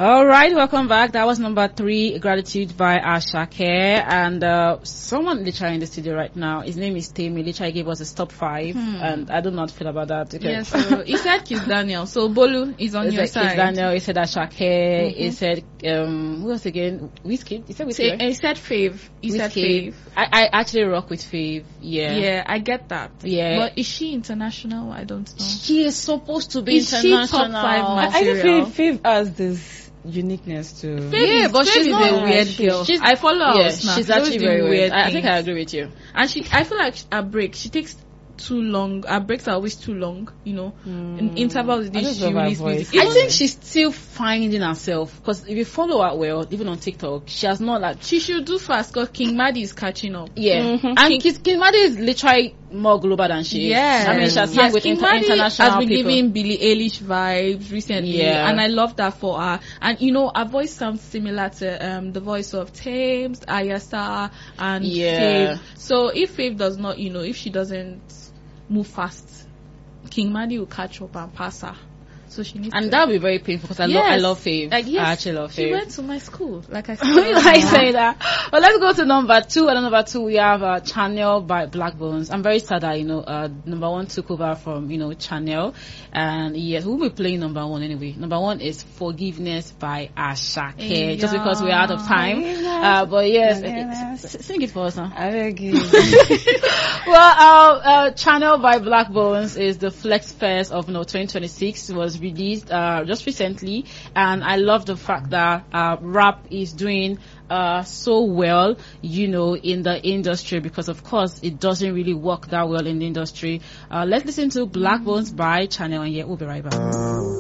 All right, welcome back. That was number 3, Gratitude by Ashake. And someone literally in the studio right now, his name is Temi, literally gave us a top 5. And I do not feel about that. Okay. Yeah, so he said Kiss Daniel. So Bolu is on your side. Kiss Daniel, he said Ashake, he said, who else again? Wizkid? He said Wizkid, right? He said Fave. He said Fave. I actually rock with Fave. Yeah. Yeah, I get that. Yeah. But is she international? I don't know. She is supposed to be Is international. she top 5 I material? feel Fave has this uniqueness to. Yeah, but she's not a weird girl. I follow her on Yeah, Snap. she's actually very weird. I think things. I agree with you. And I feel like her break, she takes too long. Her breaks are always too long, you know. In intervals, I just she love her release voice. music. I think she's still finding herself, because if you follow her well, even on TikTok, she has not like. She should do fast because King Madi is catching up. Yeah, and King Madi is literally more global than she is. Yeah, I mean, she has sang with King Madi international has been people. giving Billie Eilish vibes recently, Yeah. and I love that for her. And you know, her voice sounds similar to the voice of Thames, Ayasa, and Yeah. Fave. So if Fave does not, you know, if she doesn't move fast, King Madi will catch up and pass her. So she needs And to. that would be very painful, because Yes. I love Fave. Like, yes, I actually love Fave. She went to my school, like I said. I say that. Well, let's go to number 2. And number 2, we have Channel by Black Bones. I'm very sad that, number 1 took over from, Channel. And yes, we'll be playing number 1 anyway. Number 1 is Forgiveness by Ashake. Yeah. Just because we're out of time. But yes, sing it for us now. I beg you. Well, Channel by Black Bones is the Flex Fest of 2026. It was released just recently, and I love the fact that rap is doing so well, in the industry, because of course it doesn't really work that well in the industry. Let's listen to Black Bones by Channel, and yeah, we'll be right back.